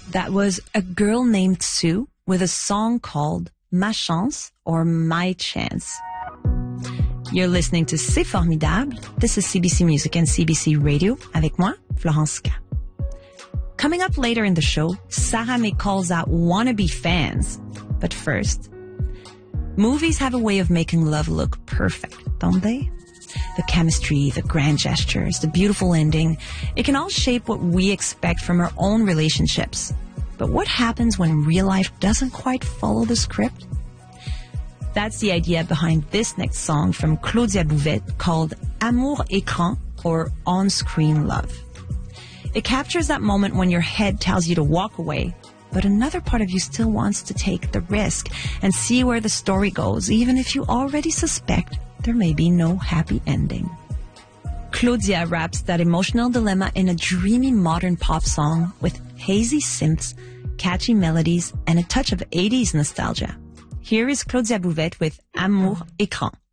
That was A Girl Named Sue with a song called Ma Chance or My Chance. You're listening to C'est Formidable. This is CBC Music and CBC Radio avec moi, Florence K. Coming up later in the show, Sarah May calls out wannabe fans. But first, movies have a way of making love look perfect, don't they? The chemistry, the grand gestures, the beautiful ending, it can all shape what we expect from our own relationships. But what happens when real life doesn't quite follow the script? That's the idea behind this next song from Claudia Bouvette called Amour Écran or On-Screen Love. It captures that moment when your head tells you to walk away, but another part of you still wants to take the risk and see where the story goes, even if you already suspect there may be no happy ending. Claudia wraps that emotional dilemma in a dreamy modern pop song with hazy synths, catchy melodies, and a touch of 80s nostalgia. Here is Claudia Bouvette with Amour Écran.